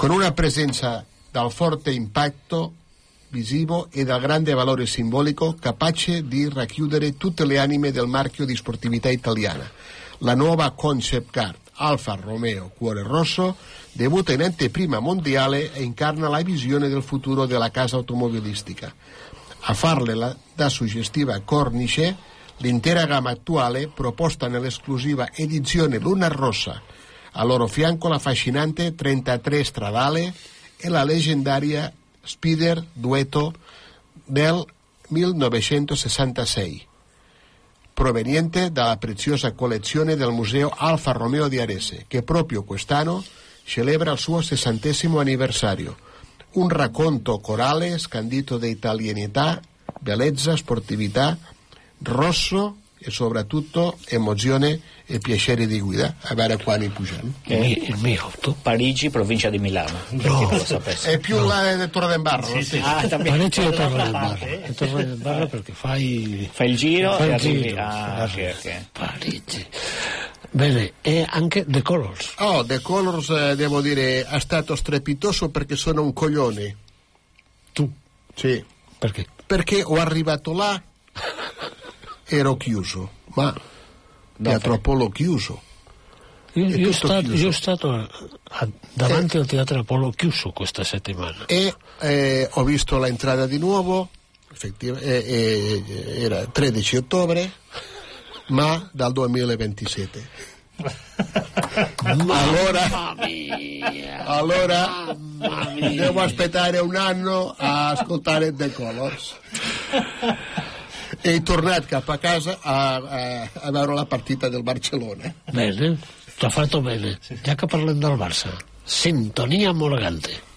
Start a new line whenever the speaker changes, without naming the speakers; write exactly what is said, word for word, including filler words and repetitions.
con una presenza dal forte impatto visivo e dal grande valore simbolico, capace di racchiudere tutte le anime del marchio di sportività italiana. La nuova concept car Alfa Romeo Cuore Rosso debutta in anteprima mondiale e incarna la visione del futuro della casa automobilistica. A farle la, da suggestiva cornice l'intera gamma attuale proposta nell'esclusiva edizione Luna Rossa. A loro fianco la affascinante trentatré stradale e la leggendaria Spider Duetto del millenovecentosessantasei, proveniente dalla preziosa collezione del Museo Alfa Romeo di Arese, che proprio quest'anno celebra il suo sessantesimo anniversario. Un racconto corale scandito da italianità, bellezza, sportività, rosso e soprattutto emozione e piacere di guida. A vedere qua mi pugiamo.
Il mio, tu? Parigi, provincia di Milano.
No, lo è più no. La del Torre del Barro.
Sì, sì.
Ah,
Parigi è Torre del Barro. È Torre del Barro perché fai
fai il giro
fai
e
il
arrivi
giro.
a okay, okay.
Parigi. Bene, e anche The Colors.
Oh, The Colors, eh, devo dire, è stato strepitoso perché sono un coglione.
Tu?
Sì.
Perché?
Perché ho arrivato là, ero chiuso, ma Teatro Apollo chiuso.
Io, io, stato,
chiuso.
io stato a, a, davanti eh, al Teatro Apollo chiuso questa settimana.
E eh, ho visto l'entrata di nuovo, effettivamente, eh, eh, era tredici ottobre, ma dal duemilaventisette. allora,
Mamma mia,
allora
mamma mia.
Devo aspettare un anno a ascoltare The Colors. E tornato cap a casa a, a, a veure la partita del Barcellona.
Bene, ti ha fatto bene. Già che parlem del Barça, sintonia molt elegante.